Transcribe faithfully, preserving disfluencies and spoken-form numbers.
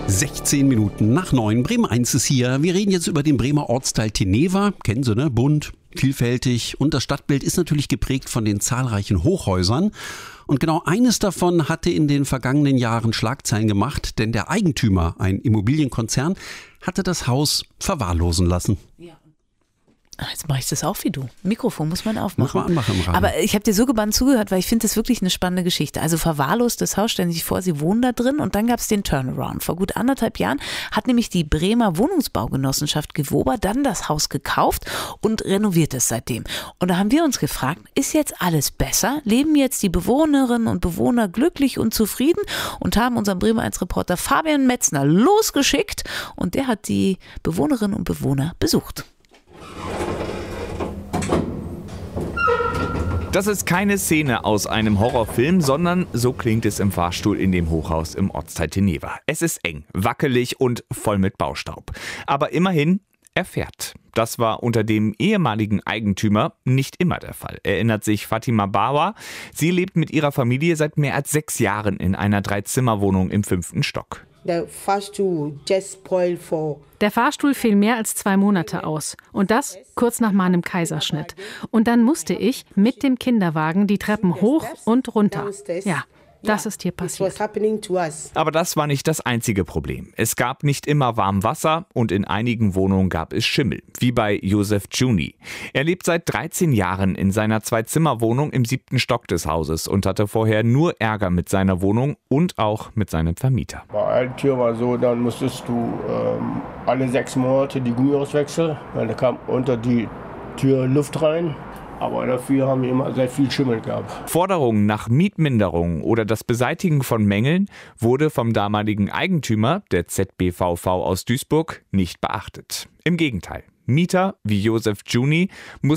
sechzehn Minuten nach neun. Bremen eins ist hier. Wir reden jetzt über den Bremer Ortsteil Teneva. Kennen Sie, ne? Bunt, vielfältig. Und das Stadtbild ist natürlich geprägt von den zahlreichen Hochhäusern. Und genau eines davon hatte in den vergangenen Jahren Schlagzeilen gemacht, denn der Eigentümer, ein Immobilienkonzern, hatte das Haus verwahrlosen lassen. Ja. Jetzt mache ich das auch wie du. Mikrofon muss man aufmachen. Muss man anmachen im Radio. Aber ich habe dir so gebannt zugehört, weil ich finde das wirklich eine spannende Geschichte. Also verwahrlost das Haus, stellen Sie sich vor, Sie wohnen da drin und dann gab es den Turnaround. Vor gut anderthalb Jahren hat nämlich die Bremer Wohnungsbaugenossenschaft Gewober dann das Haus gekauft und renoviert es seitdem. Und da haben wir uns gefragt, ist jetzt alles besser? Leben jetzt die Bewohnerinnen und Bewohner glücklich und zufrieden? Und haben unseren Bremer eins Reporter Fabian Metzner losgeschickt und der hat die Bewohnerinnen und Bewohner besucht. Das ist keine Szene aus einem Horrorfilm, sondern so klingt es im Fahrstuhl in dem Hochhaus im Ortsteil Teneva. Es ist eng, wackelig und voll mit Baustaub. Aber immerhin, er fährt. Das war unter dem ehemaligen Eigentümer nicht immer der Fall, erinnert sich Fatima Bawa. Sie lebt mit ihrer Familie seit mehr als sechs Jahren in einer Dreizimmerwohnung im fünften Stock. Der Fahrstuhl fiel mehr als zwei Monate aus. Und das kurz nach meinem Kaiserschnitt. Und dann musste ich mit dem Kinderwagen die Treppen hoch und runter. Ja, das ist hier passiert. Aber das war nicht das einzige Problem. Es gab nicht immer warm Wasser und in einigen Wohnungen gab es Schimmel, wie bei Josef Juni. Er lebt seit dreizehn Jahren in seiner Zwei-Zimmer-Wohnung im siebten Stock des Hauses und hatte vorher nur Ärger mit seiner Wohnung und auch mit seinem Vermieter. Bei einer Tür war so, dann musstest du ähm, alle sechs Monate die Gummi auswechseln, weil da kam unter die Tür Luft rein. Aber dafür haben wir immer sehr viel Schimmel gehabt. Forderungen nach Mietminderung oder das Beseitigen von Mängeln wurde vom damaligen Eigentümer, der Z B V V aus Duisburg, nicht beachtet. Im Gegenteil. Mieter wie Josef Juni mussten